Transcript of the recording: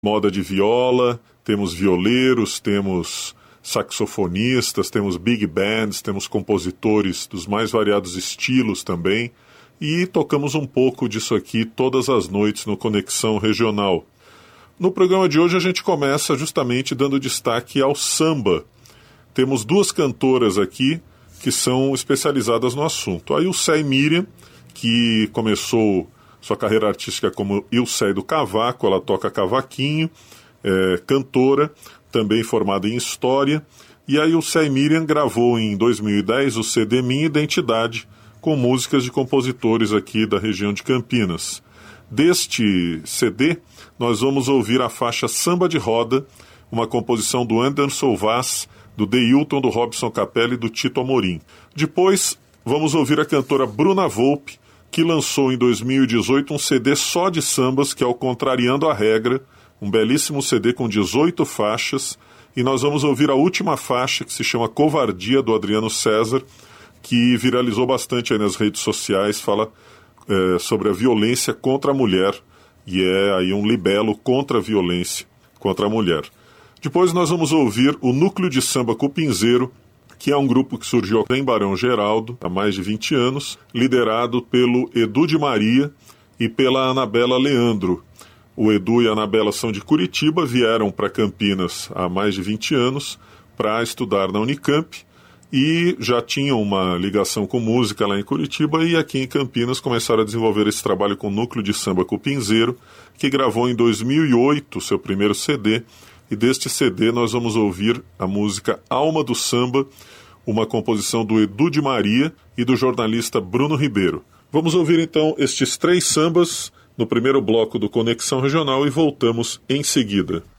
moda de viola, temos violeiros, temos saxofonistas, temos big bands, temos compositores dos mais variados estilos também, e tocamos um pouco disso aqui todas as noites no Conexão Regional. No programa de hoje a gente começa justamente dando destaque ao samba. Temos duas cantoras aqui que são especializadas no assunto. A Ilcé Miriam, que começou sua carreira artística como Ilcé do Cavaco, ela toca cavaquinho, é cantora, também formada em História, e a Ilcé Miriam gravou em 2010 o CD Minha Identidade, com músicas de compositores aqui da região de Campinas. Deste CD, nós vamos ouvir a faixa Samba de Roda, uma composição do Anderson Vaz, do Deilton, do Robson Capelli e do Tito Amorim. Depois, vamos ouvir a cantora Bruna Volpe, que lançou em 2018 um CD só de sambas, que é o Contrariando a Regra, um belíssimo CD com 18 faixas, e nós vamos ouvir a última faixa, que se chama Covardia, do Adriano César, que viralizou bastante aí nas redes sociais, fala sobre a violência contra a mulher, e é aí um libelo contra a violência contra a mulher. Depois nós vamos ouvir o Núcleo de Samba Cupinzeiro, que é um grupo que surgiu em Barão Geraldo há mais de 20 anos, liderado pelo Edu de Maria e pela Anabela Leandro. O Edu e a Anabela são de Curitiba, vieram para Campinas há mais de 20 anos para estudar na Unicamp e já tinham uma ligação com música lá em Curitiba, e aqui em Campinas começaram a desenvolver esse trabalho com o Núcleo de Samba Cupinzeiro, que gravou em 2008 seu primeiro CD, e deste CD nós vamos ouvir a música Alma do Samba, uma composição do Edu de Maria e do jornalista Bruno Ribeiro. Vamos ouvir então estes três sambas no primeiro bloco do Conexão Regional e voltamos em seguida.